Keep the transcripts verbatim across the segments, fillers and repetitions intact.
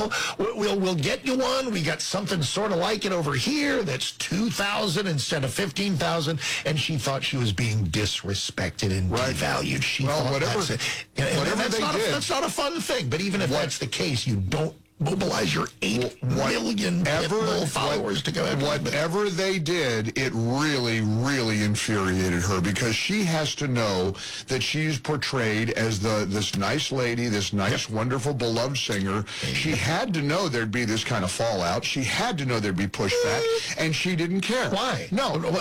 we'll, we'll, we'll get you one. We got something sort of like it over here that's two thousand instead of fifteen thousand. And she thought she was being disrespected and right. devalued. She well, thought whatever, that's it. And, and whatever that's they not did. A, that's not a fun thing. But even if what, that's the case, you don't mobilize your eight what, million Pitbull followers what, to go after whatever them. They did, it really, really infuriated her because she has to know that she's portrayed as the this nice lady, this nice, yep. wonderful, beloved singer. She had to know there'd be this kind of fallout. She had to know there'd be pushback, and she didn't care. Why? No, no,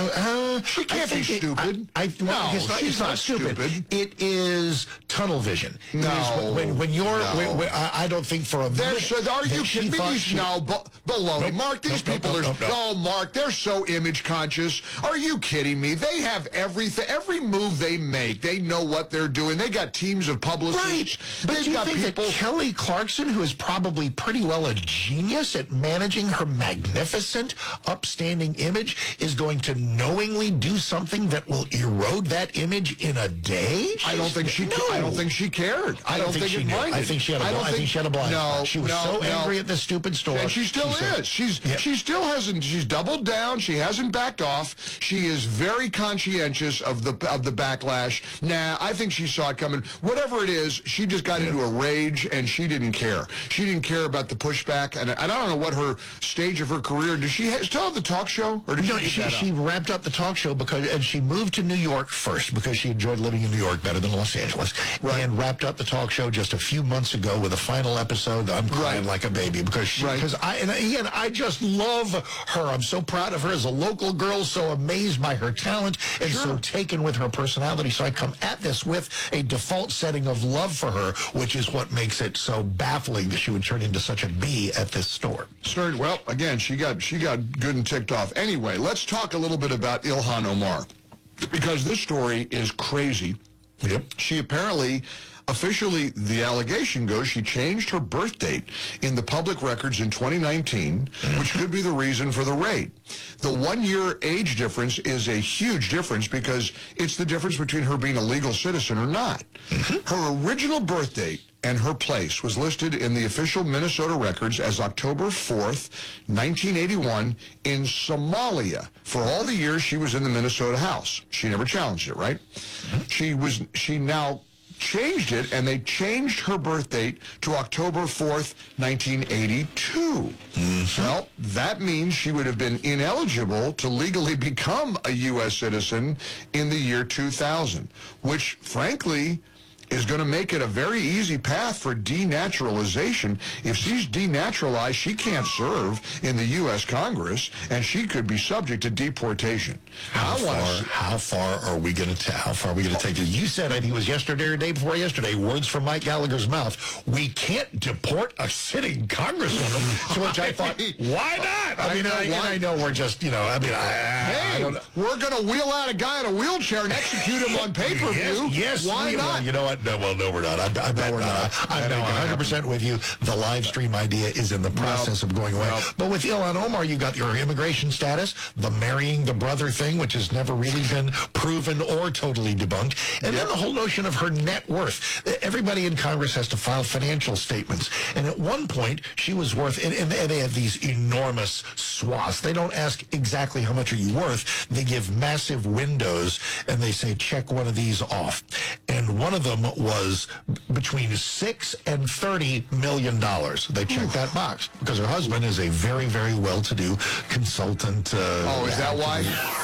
uh, she can't be stupid. I, I, no, it's not, she's it's not, not stupid. stupid. It is tunnel vision. No, when, when, when you're, no. when, when, I, I don't think for a minute. So are you kidding me? These, she, no, b- baloney. Nope, Mark, these nope, people nope, are, nope, nope. oh, Mark, they're so image conscious. Are you kidding me? They have everything, every move they make, they know what they're doing. They got teams of publicists. Right. But They've do you got think people... that Kelly Clarkson, who is probably pretty well a genius at managing her magnificent, upstanding image, is going to knowingly do something that will erode that image in a day? I don't think she. No. I don't think she cared. I, I don't, don't think, think she it knew. minded. I think she had a. I, Bl- don't I think, think she had a blind no, spot. She was no, so no. angry at this stupid store. And she still she is. Said, she's yeah. she still hasn't. She's doubled down. She hasn't backed off. She is very conscientious of the of the backlash. Nah, I think she saw it coming. Whatever it is, she just got yeah. into a rage and she didn't care. She didn't care about the pushback. And I, I don't know what her stage of her career. Does she ha- still have the talk show, or did no, she? She, she wrapped up the talk show because and she moved to New York first because she enjoyed living in New York better than Los Angeles, right. and wrapped up the talk show just a few months ago with a final episode. I'm crying right. like a baby because she, because right. I and again I just love her. I'm so proud of her as a local girl, so amazed by her talent and sure. so taken with her personality. So I come at this with a default setting of love for her, which is what makes it so baffling that she would turn into such a bee at this store. Sure. Well, again, she got she got good and ticked off. Anyway, let's talk a little bit about Ilhan Omar, because this story is crazy. Yep. She apparently, officially, the allegation goes, she changed her birth date in the public records in twenty nineteen, which could be the reason for the raid. The one-year age difference is a huge difference because it's the difference between her being a legal citizen or not. Her original birth date and her place was listed in the official Minnesota records as October fourth, nineteen eighty-one, in Somalia for all the years she was in the Minnesota House. She never challenged it, right? She was, she now changed it, and they changed her birth date to October fourth, nineteen eighty-two. Mm-hmm. Well, that means she would have been ineligible to legally become a U S citizen in the year two thousand, which, frankly, is going to make it a very easy path for denaturalization. If she's denaturalized, she can't serve in the U S Congress, and she could be subject to deportation. How I far? wanna... How far are we going to? How far are we going to take this? You said, I think it was yesterday or the day before yesterday. Words from Mike Gallagher's mouth. We can't deport a sitting congresswoman. To which I thought, why not? I mean, I, know, I, I know we're just, you know. I mean, I, hey, I don't know. We're going to wheel out a guy in a wheelchair and execute him on pay-per-view. Yes, yes. Why we, not? Well, you know what? No, well, no, we're not. I, I bet we're not. not. I'm now one hundred percent with you. The live stream idea is in the process well, of going away. well, but with Ilhan Omar, you got your immigration status, the marrying the brother thing, which has never really been proven or totally debunked, and yep. then the whole notion of her net worth. Everybody in Congress has to file financial statements, and at one point, she was worth, and, and they have these enormous swaths. They don't ask exactly how much are you worth. They give massive windows, and they say, check one of these off. And one of them was between six and thirty million dollars. They checked that box because her husband is a very, very well-to-do consultant. Uh, oh, is that why?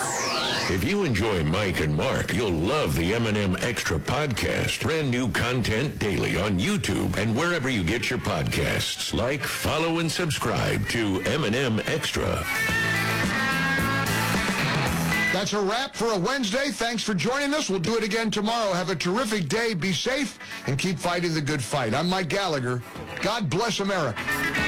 If you enjoy Mike and Mark, you'll love the M and M Extra podcast. Brand new content daily on YouTube and wherever you get your podcasts. Like, follow, and subscribe to M and M Extra. That's a wrap for a Wednesday. Thanks for joining us. We'll do it again tomorrow. Have a terrific day. Be safe and keep fighting the good fight. I'm Mike Gallagher. God bless America.